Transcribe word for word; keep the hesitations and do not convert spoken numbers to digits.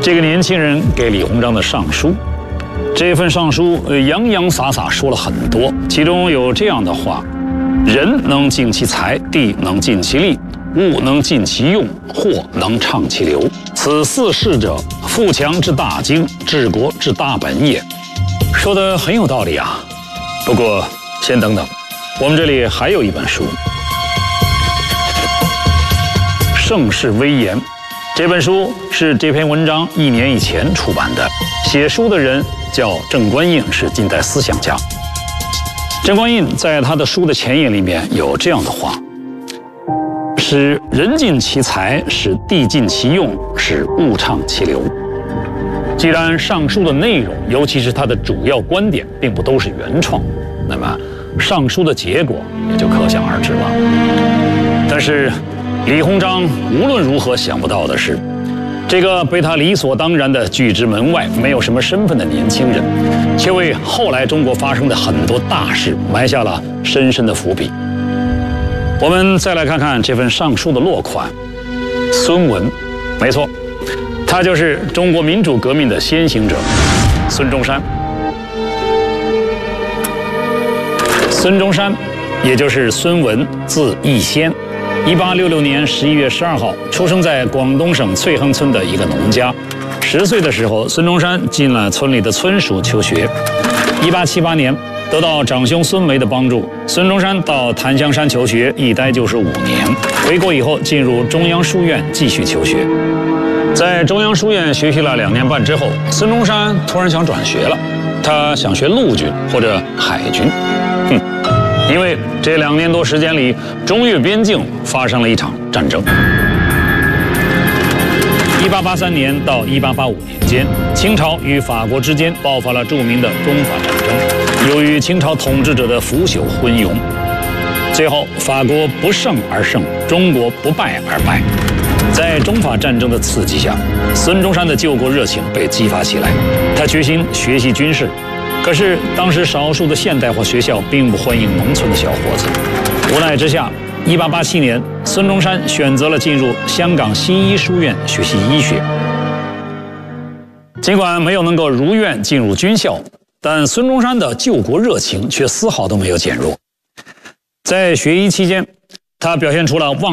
这个年轻人给李鸿章的上书，这份上书呃洋洋洒洒说了很多，其中有这样的话：人能尽其才，地能尽其力，物能尽其用，货能畅其流。此四事者，富强之大经，治国之大本也。说的很有道理啊。不过先等等，我们这里还有一本书，《盛世威严》。这本书是这篇文章一年以前出版的，写书的人叫郑观应，是近代思想家。郑观应在他的书的前言里面有这样的话：使人尽其才，使地尽其用，使物畅其流。既然上书的内容，尤其是它的主要观点，并不都是原创，那么上书的结果也就可想而知了。但是李鸿章无论如何想不到的是，这个被他理所当然的拒之门外、没有什么身份的年轻人，却为后来中国发生的很多大事埋下了深深的伏笔。我们再来看看这份上书的落款，孙文，没错，他就是中国民主革命的先行者，孙中山。孙中山，也就是孙文，字逸仙。一八六六年十一月十二号，出生在广东省翠亨村的一个农家。十岁的时候，孙中山进了村里的村署求学。一八七八年，得到长兄孙眉的帮助，孙中山到檀香山求学，一待就是五年。回国以后，进入中央书院继续求学。在中央书院学习了两年半之后，孙中山突然想转学了，他想学陆军或者海军。哼。因为这两年多时间里，中越边境发生了一场战争。一八八三年到一八八五年间，清朝与法国之间爆发了著名的中法战争。由于清朝统治者的腐朽昏庸，最后法国不胜而胜，中国不败而败。在中法战争的刺激下，孙中山的救国热情被激发起来，他决心学习军事。可是当时少数的现代化学校并不欢迎农村的小伙子，无奈之下，一八八七年，孙中山选择了进入香港西医书院学习医学。尽管没有能够如愿进入军校，但孙中山的救国热情却丝毫都没有减弱。在学医期间，他表现出了忘